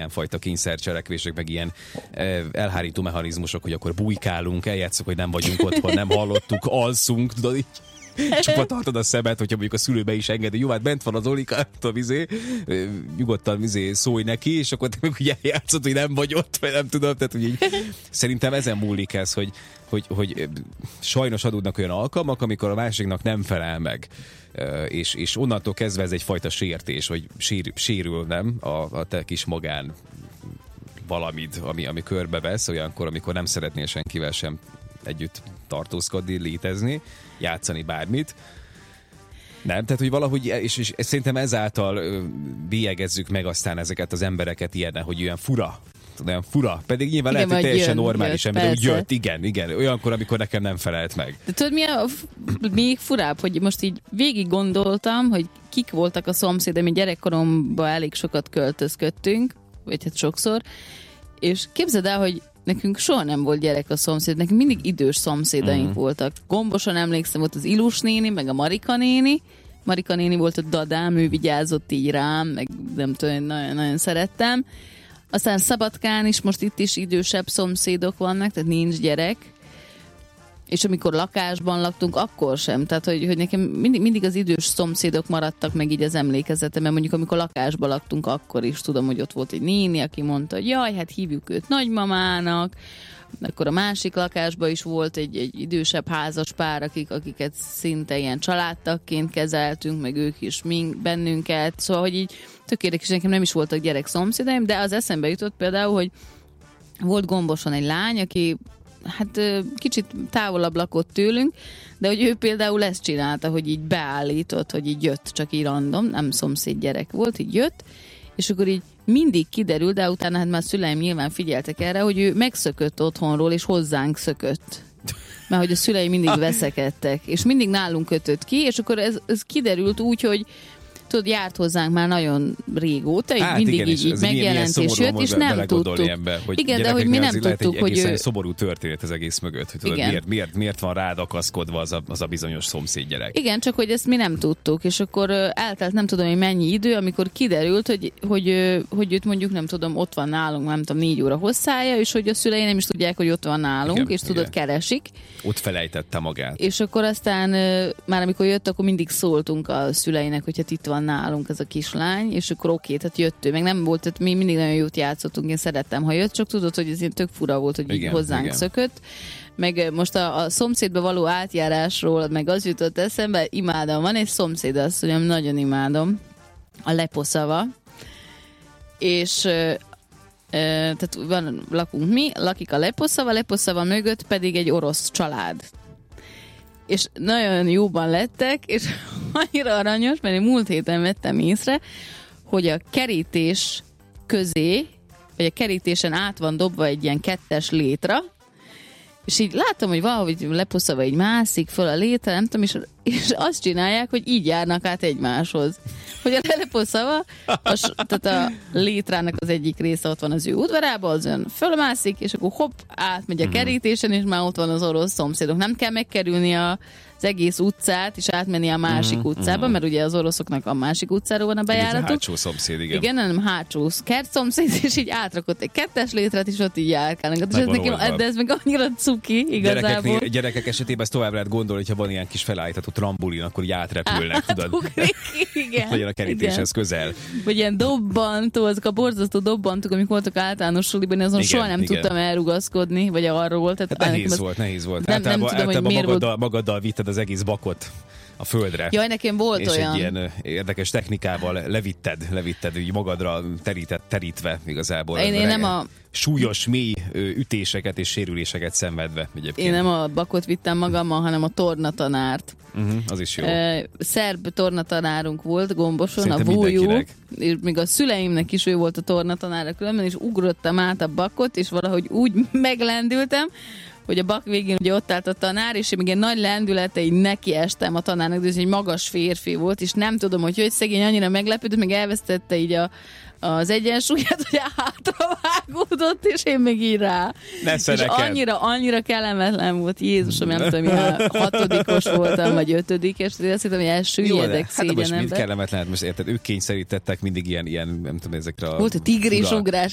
ilyenfajta kényszercselekvések, meg ilyen elhárító mechanizmusok, hogy akkor bujkálunk, eljátszunk, hogy nem vagyunk otthon, nem hallottuk, alszunk, tudod így. Csukva tartod a szemet, hogyha mondjuk a szülőbe is engedi. Jó, hát bent van az Olika, nyugodtan szólj neki, és akkor te meg ugye eljátszod, hogy nem vagy ott, vagy nem tudom. Tehát, hogy így, szerintem ezen múlik ez, hogy sajnos adódnak olyan alkalmak, amikor a másiknak nem felel meg. És onnantól kezdve ez egyfajta sértés, vagy sérül, nem? A te kis magán valamid, ami körbevesz, olyankor, amikor nem szeretnél senkivel sem együtt tartózkodni, létezni, játszani bármit. Nem, tehát, hogy valahogy, és szerintem ezáltal bélyegezzük meg aztán ezeket az embereket ilyen, hogy olyan fura. Pedig nyilván igen, lehet, hogy teljesen normális ember, hogy jött, igen, olyankor, amikor nekem nem felelt meg. De tudod, mi a még furább, hogy most így végig gondoltam, hogy kik voltak a szomszédom, mi gyerekkoromban elég sokat költözködtünk, vagy hát sokszor, és képzeld el, hogy nekünk soha nem volt gyerek a szomszéd, nekünk mindig idős szomszédaink voltak. Gombosan emlékszem, volt az Ilus néni, meg a Marika néni. Marika néni volt a dadám, ő vigyázott így rám, meg nem tudom, nagyon szerettem. Aztán Szabadkán is, most itt is idősebb szomszédok vannak, tehát nincs gyerek. És amikor lakásban laktunk, akkor sem. Tehát, hogy nekem mindig az idős szomszédok maradtak meg így az emlékezetemben. Mondjuk, amikor lakásban laktunk, akkor is tudom, hogy ott volt egy néni, aki mondta, hogy jaj, hát hívjuk őt nagymamának. Akkor a másik lakásban is volt egy idősebb házas pár, akiket szinte ilyen családtagként kezeltünk, meg ők is bennünket. Szóval, hogy így tök érdekes, nekem nem is voltak gyerek szomszédaim, de az eszembe jutott például, hogy volt Gomboson egy lány, aki hát kicsit távolabb lakott tőlünk, de hogy ő például ezt csinálta, hogy így beállított, hogy így jött, csak így random, nem szomszéd gyerek volt, így jött, és akkor így mindig kiderül, de utána hát már szüleim nyilván figyeltek erre, hogy ő megszökött otthonról, és hozzánk szökött. Mert hogy a szüleim mindig veszekedtek, és mindig nálunk kötött ki, és akkor ez kiderült úgy, hogy tudod, járt hozzánk már nagyon régóta, így mindig igen, így megjelent és jött, és nem tudtuk. Ebbe, igen, de hogy mi nem tudtuk, hogy ő... szomorú történet az egész mögött, hogy tudod, miért van rád akaszkodva az a bizonyos szomszéd gyerek. Igen, csak hogy ezt mi nem tudtuk, és akkor eltelt nem tudom, hogy mennyi idő, amikor kiderült, hogy őt mondjuk nem tudom, ott van nálunk, nem tudom, 4 óra hosszája, és hogy a szülei nem is tudják, hogy ott van nálunk, igen, és tudod, keresik. Ott felejtette magát. És akkor aztán már amikor jött, akkor mindig szóltunk a szüleinek, hogy hát itt van nálunk ez a kislány, és akkor oké, tehát jött ő, meg nem volt, tehát mi mindig nagyon jót játszottunk, én szerettem, ha jött, csak tudod, hogy ez ilyen tök fura volt, hogy igen, így hozzánk szökött. Meg most a szomszédba való átjárásról, meg az jutott eszembe, imádom, van egy szomszéd, azt mondjam, nagyon imádom, a Leposzava, és tehát lakunk mi, lakik a Leposzava mögött pedig egy orosz család. És nagyon jóban lettek, és annyira aranyos, mert én múlt héten vettem észre, hogy a kerítés közé, vagy a kerítésen át van dobva egy ilyen 2-es létra, és így látom, hogy valahogy Leposzava így mászik föl a létre, nem tudom, és azt csinálják, hogy így járnak át egymáshoz. Hogy a Leposzava, tehát a létrának az egyik része ott van az ő udvarában, az ön fölmászik, és akkor hopp, átmegy a kerítésen, és már ott van az orosz szomszédok. Nem kell megkerülni az egész utcát, és átmenni a másik utcába, mert ugye az oroszoknak a másik utcáról van a bejáratuk. Ez a hátsó szomszéd, igen. Igen, nem hátsó kertszomszéd, és így átrakott egy 2-es létrát, és ott így járkálnak. De ez meg annyira cuki, igazából. Gyerekek esetében ezt tovább lehet gondolni, hogyha van ilyen kis felállítható trambulin, akkor így átrepülnek, tudod? Igen. Legyen a kerítéshez közel. Vagy ilyen dobbantó, azok a borzasztó dobbantók, amik voltak általános suliban, azon soha nem tudtam elrugaszkodni, vagy arról. Tehát nehéz volt. Nem tudom, hogy miért magaddal vitted az egész bakot a földre. Jaj, nekem volt és olyan. És egy ilyen érdekes technikával levitted úgy magadra terítve igazából. Én nem a súlyos, mély ütéseket és sérüléseket szenvedve egyébként. Én nem a bakot vittem magammal, hanem a tornatanárt. Az is jó. Szerb tornatanárunk volt Gomboson, szerintem a Vújú, és még a szüleimnek is ő volt a tornatanára különben, és ugrottam át a bakot, és valahogy úgy meglendültem, hogy a bak végén ugye ott állt a tanár, és én még egy nagy lendülete így nekiestem a tanárnak, de ez egy magas férfi volt, és nem tudom, hogy szegény annyira meglepődött, még elvesztette így az egyensúlyát, hogy hátravágódott, és én még így rá. És annyira kellemetlen volt, Jézusom, nem tudom, milyen 6-os voltam, vagy 5-es, és azt hittem, hogy elsüllyedek szégyenembe. Hát most kellemetlen, most érted, ők kényszerítettek mindig ilyen, nem tudom, ezekre a... Volt a tigris ugrás,